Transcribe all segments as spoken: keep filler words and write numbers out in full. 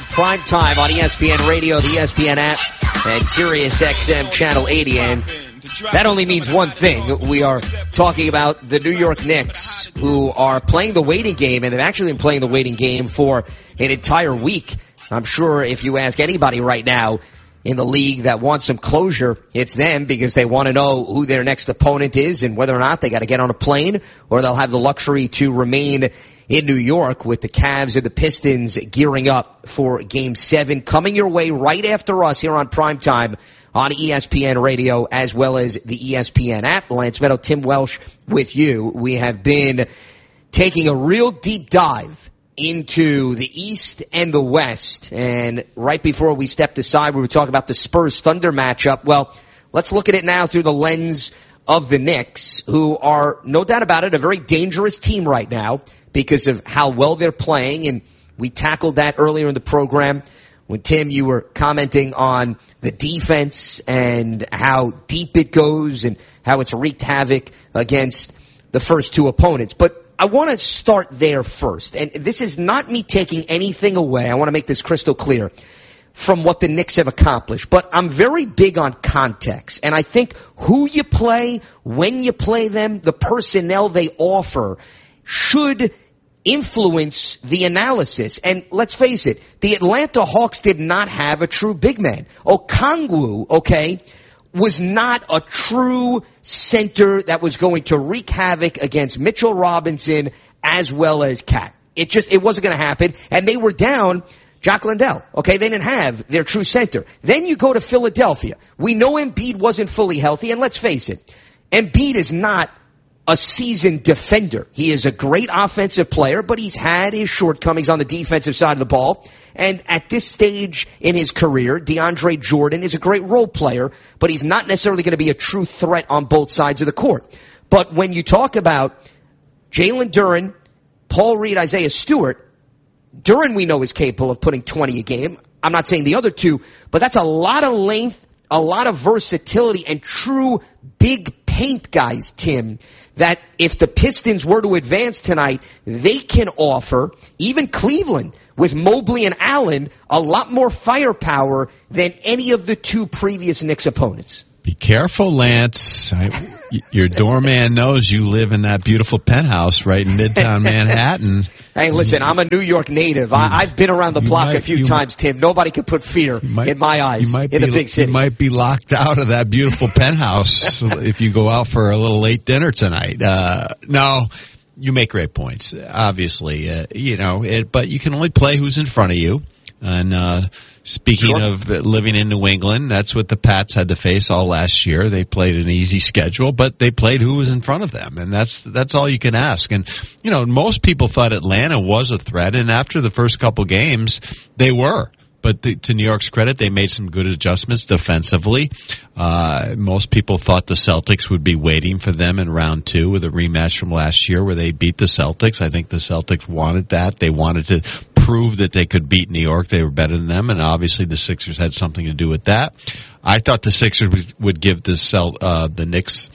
primetime on E S P N Radio, the E S P N app, and Sirius X M Channel eighty. And that only means one thing. We are talking about the New York Knicks, who are playing the waiting game, and they've actually been playing the waiting game for an entire week. I'm sure if you ask anybody right now in the league that wants some closure, it's them, because they want to know who their next opponent is and whether or not they got to get on a plane or they'll have the luxury to remain in New York, with the Cavs and the Pistons gearing up for Game seven coming your way right after us here on Primetime on E S P N Radio as well as the E S P N app. Lance Meadow, Tim Welsh with you. We have been taking a real deep dive into the East and the West. And right before we stepped aside, we were talking about the Spurs-Thunder matchup. Well, let's look at it now through the lens of the Knicks, who are, no doubt about it, a very dangerous team right now because of how well they're playing. And we tackled that earlier in the program when, Tim, you were commenting on the defense and how deep it goes and how it's wreaked havoc against the first two opponents. But I want to start there first. And this is not me taking anything away. I want to make this crystal clear from what the Knicks have accomplished. But I'm very big on context. And I think who you play, when you play them, the personnel they offer should influence the analysis. And let's face it, the Atlanta Hawks did not have a true big man. Okongwu, okay, was not a true center that was going to wreak havoc against Mitchell Robinson as well as Cat. It just, it wasn't going to happen. And they were down Jock Landale. Okay, they didn't have their true center. Then you go to Philadelphia. We know Embiid wasn't fully healthy, and let's face it, Embiid is not a seasoned defender. He is a great offensive player, but he's had his shortcomings on the defensive side of the ball. And at this stage in his career, DeAndre Jordan is a great role player, but he's not necessarily going to be a true threat on both sides of the court. But when you talk about Jalen Duren, Paul Reed, Isaiah Stewart, Duren we know is capable of putting twenty a game. I'm not saying the other two, but that's a lot of length, a lot of versatility, and true big paint guys, Tim, that if the Pistons were to advance tonight, they can offer, even Cleveland, with Mobley and Allen, a lot more firepower than any of the two previous Knicks opponents. Be careful, Lance. I, your doorman knows you live in that beautiful penthouse right in Midtown Manhattan. Hey, listen, I'm a New York native. I, I've been around the block might, a few times, Tim. Nobody could put fear might, in my eyes in be, the big city. You might be locked out of that beautiful penthouse if you go out for a little late dinner tonight. Uh, no, you make great points, obviously. Uh, you know, it, but you can only play who's in front of you. And uh speaking sure. of living in New England, that's what the Pats had to face all last year. They played an easy schedule, but they played who was in front of them, and that's that's all you can ask. And, you know, most people thought Atlanta was a threat, and after the first couple games, they were. But the, to New York's credit, they made some good adjustments defensively. Uh, most people thought the Celtics would be waiting for them in round two with a rematch from last year where they beat the Celtics. I think the Celtics wanted that. They wanted to prove that they could beat New York. They were better than them, and obviously the Sixers had something to do with that. I thought the Sixers would give the, Cel- uh, the Knicks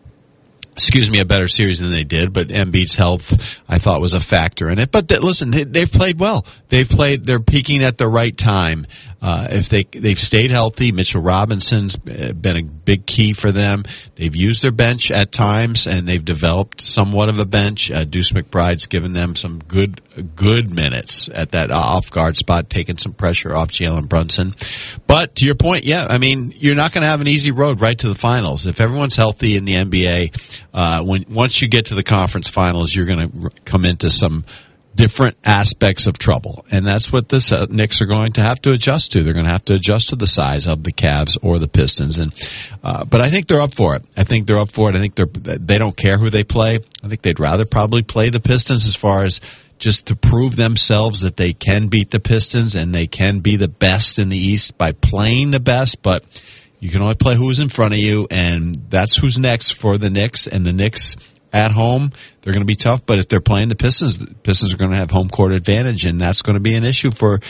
excuse me, a better series than they did, but Embiid's health, I thought, was a factor in it. But th- listen, they, they've played well. They've played, they're peaking at the right time. Uh, if they, they've stayed healthy, Mitchell Robinson's been a big key for them. They've used their bench at times, and they've developed somewhat of a bench. Uh, Deuce McBride's given them some good, good minutes at that off-guard spot, taking some pressure off Jalen Brunson. But to your point, yeah, I mean, you're not going to have an easy road right to the finals. If everyone's healthy in the N B A, uh, when, once you get to the conference finals, you're going to come into some different aspects of trouble, and that's what the uh, Knicks are going to have to adjust to. They're going to have to adjust to the size of the Cavs or the Pistons, and uh, but I think they're up for it. I think they're up for it. I think they're they don't care who they play. I think they'd rather probably play the Pistons as far as just to prove themselves that they can beat the Pistons and they can be the best in the East by playing the best. But you can only play who's in front of you, and that's who's next for the Knicks. And the Knicks at home, they're going to be tough, but if they're playing the Pistons, the Pistons are going to have home court advantage, and that's going to be an issue for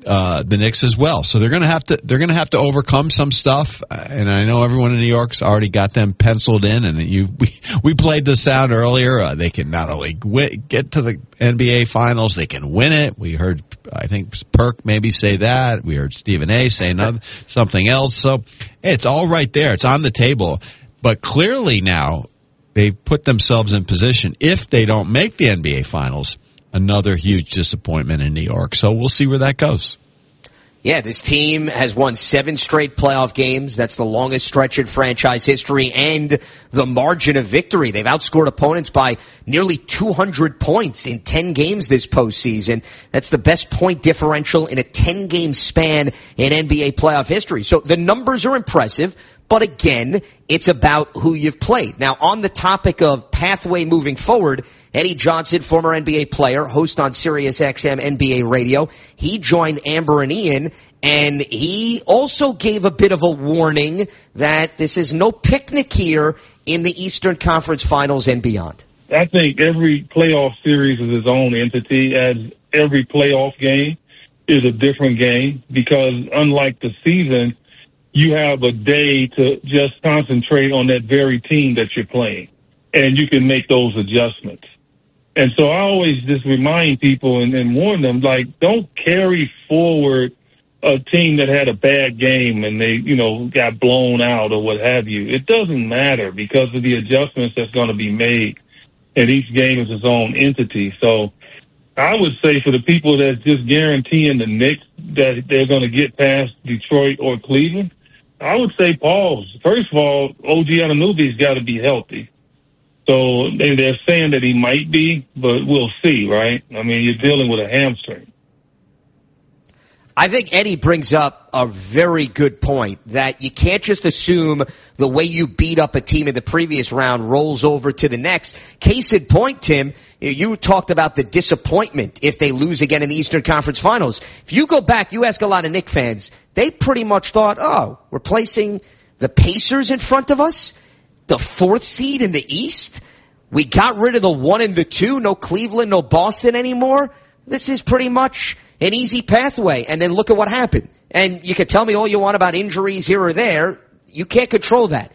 uh, the Knicks as well. So they're going to have to they're going to have to overcome some stuff. And I know everyone in New York's already got them penciled in. And you we, we played the sound earlier. Uh, they can not only w- get to the N B A Finals, they can win it. We heard I think Perk maybe say that. We heard Stephen A. say another, something else. So it's all right there. It's on the table. But clearly now they've put themselves in position. If they don't make the N B A Finals, another huge disappointment in New York. So we'll see where that goes. Yeah, this team has won seven straight playoff games. That's the longest stretch in franchise history, and the margin of victory. They've outscored opponents by nearly two hundred points in ten games this postseason. That's the best point differential in a ten-game span in N B A playoff history. So the numbers are impressive, but again, it's about who you've played. Now, on the topic of pathway moving forward, Eddie Johnson, former N B A player, host on Sirius X M N B A Radio, he joined Amber and Ian, and he also gave a bit of a warning that this is no picnic here in the Eastern Conference Finals and beyond. I think every playoff series is its own entity, as every playoff game is a different game, because unlike the season, you have a day to just concentrate on that very team that you're playing, and you can make those adjustments. And so I always just remind people and, and warn them, like, don't carry forward a team that had a bad game and they, you know, got blown out or what have you. It doesn't matter because of the adjustments that's going to be made, and each game is its own entity. So I would say for the people that's just guaranteeing the Knicks that they're going to get past Detroit or Cleveland, I would say pause. First of all, O G Anunoby's got to be healthy. So they're saying that he might be, but we'll see, right? I mean, you're dealing with a hamstring. I think Eddie brings up a very good point that you can't just assume the way you beat up a team in the previous round rolls over to the next. Case in point, Tim, you talked about the disappointment if they lose again in the Eastern Conference Finals. If you go back, you ask a lot of Knicks fans, they pretty much thought, oh, we're placing the Pacers in front of us, the fourth seed in the East. We got rid of the one and the two, no Cleveland, no Boston anymore. This is pretty much an easy pathway. And then look at what happened. And you can tell me all you want about injuries here or there. You can't control that.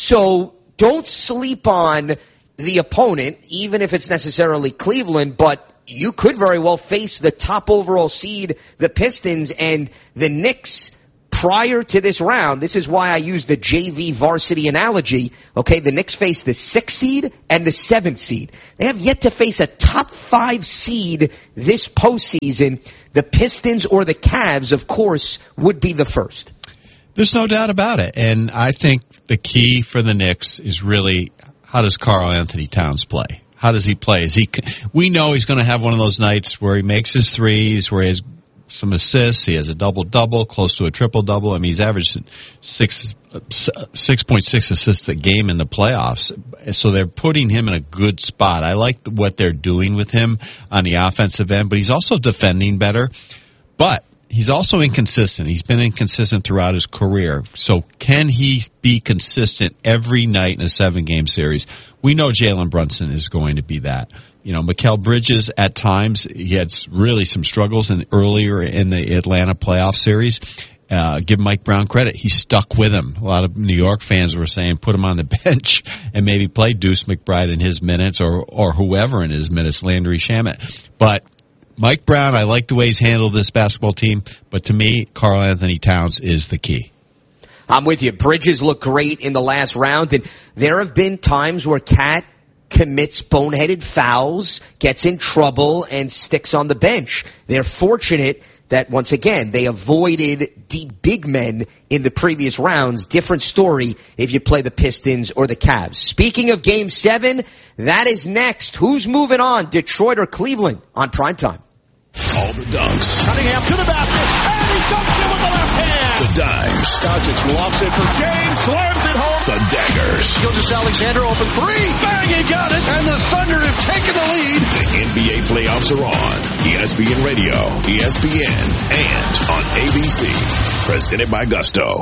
So don't sleep on the opponent, even if it's necessarily Cleveland, but you could very well face the top overall seed, the Pistons, and the Knicks prior to this round. This is why I use the J V varsity analogy. Okay, the Knicks face the sixth seed and the seventh seed. They have yet to face a top five seed this postseason. The Pistons or the Cavs, of course, would be the first. There's no doubt about it. And I think the key for the Knicks is really, how does Karl Anthony Towns play? How does he play? Is he? We know he's going to have one of those nights where he makes his threes, where he has some assists. He has a double-double, close to a triple-double. I mean, he's averaged six, six point six assists a game in the playoffs. So they're putting him in a good spot. I like what they're doing with him on the offensive end, but he's also defending better. But he's also inconsistent. He's been inconsistent throughout his career. So can he be consistent every night in a seven-game series? We know Jalen Brunson is going to be that. You know, Mikal Bridges, at times, he had really some struggles in earlier in the Atlanta playoff series. Uh, give Mike Brown credit. He stuck with him. A lot of New York fans were saying put him on the bench and maybe play Deuce McBride in his minutes or, or whoever in his minutes, Landry Shamet. But Mike Brown, I like the way he's handled this basketball team. But to me, Karl Anthony Towns is the key. I'm with you. Bridges looked great in the last round, and there have been times where Cat commits boneheaded fouls, gets in trouble, and sticks on the bench. They're fortunate that, once again, they avoided deep big men in the previous rounds. Different story if you play the Pistons or the Cavs. Speaking of Game seven, that is next. Who's moving on, Detroit or Cleveland, on primetime? All the dunks. Cunningham to the basket, and he dunks it with the left hand. The dimes. Doncic lofts it for James, slams it home. The daggers. Gilgeous-Alexander open three. Bang, he got it. And the Thunder have taken the lead. The N B A playoffs are on. E S P N Radio, E S P N, and on A B C. Presented by Gusto.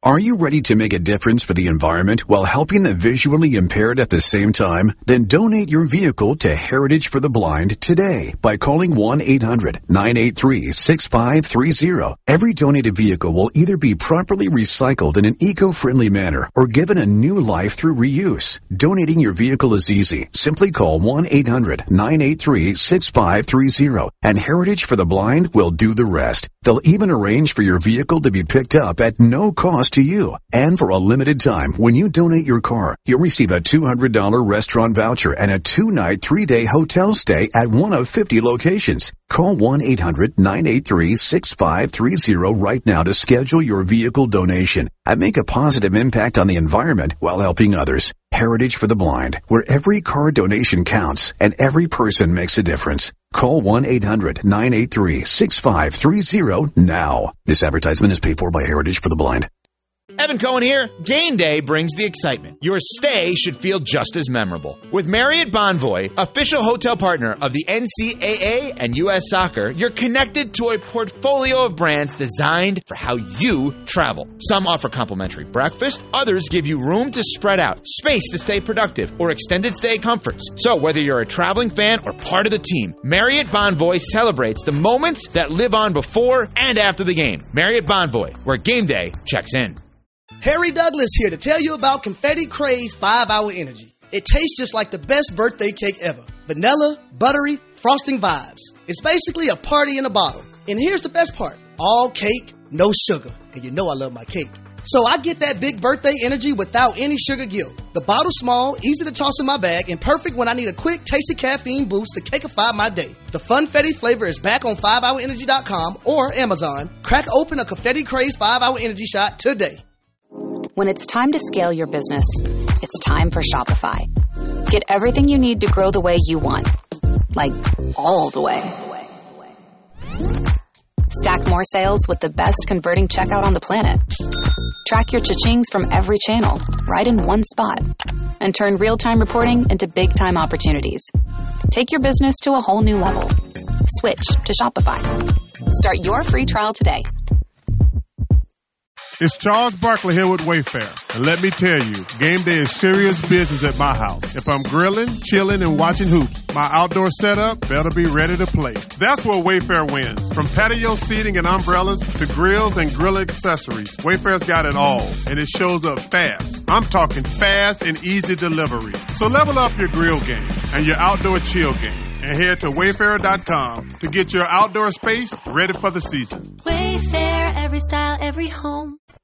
Are you ready to make a difference for the environment while helping the visually impaired at the same time? Then donate your vehicle to Heritage for the Blind today by calling one eight hundred nine eight three six five three zero. Every donated vehicle will either be properly recycled in an eco-friendly manner or given a new life through reuse. Donating your vehicle is easy. Simply call one eight hundred nine eight three six five three zero and Heritage for the Blind will do the rest. They'll even arrange for your vehicle to be picked up at no cost to you. And for a limited time, when you donate your car, you'll receive a two hundred dollars restaurant voucher and a two-night, three-day hotel stay at one of fifty locations. Call one eight hundred nine eight three six five three zero right now to schedule your vehicle donation and make a positive impact on the environment while helping others. Heritage for the Blind, where every car donation counts and every person makes a difference. Call one eight hundred nine eight three six five three zero now. This advertisement is paid for by Heritage for the Blind. Evan Cohen here. Game day brings the excitement. Your stay should feel just as memorable. With Marriott Bonvoy, official hotel partner of the N C double A and U S Soccer, you're connected to a portfolio of brands designed for how you travel. Some offer complimentary breakfast, others give you room to spread out, space to stay productive, or extended stay comforts. So whether you're a traveling fan or part of the team, Marriott Bonvoy celebrates the moments that live on before and after the game. Marriott Bonvoy, where game day checks in. Harry Douglas here to tell you about Confetti Craze five hour Energy. It tastes just like the best birthday cake ever. Vanilla, buttery, frosting vibes. It's basically a party in a bottle. And here's the best part. All cake, no sugar. And you know I love my cake. So I get that big birthday energy without any sugar guilt. The bottle's small, easy to toss in my bag, and perfect when I need a quick, tasty caffeine boost to cakeify my day. The Funfetti flavor is back on five hour energy dot com or Amazon. Crack open a Confetti Craze five hour Energy shot today. When it's time to scale your business, it's time for Shopify. Get everything you need to grow the way you want. Like, all the way. Stack more sales with the best converting checkout on the planet. Track your cha-chings from every channel, right in one spot. And turn real-time reporting into big-time opportunities. Take your business to a whole new level. Switch to Shopify. Start your free trial today. It's Charles Barkley here with Wayfair. And let me tell you, game day is serious business at my house. If I'm grilling, chilling, and watching hoops, my outdoor setup better be ready to play. That's where Wayfair wins. From patio seating and umbrellas to grills and grill accessories, Wayfair's got it all, and it shows up fast. I'm talking fast and easy delivery. So level up your grill game and your outdoor chill game. And head to wayfair dot com to get your outdoor space ready for the season. Wayfair, every style, every home.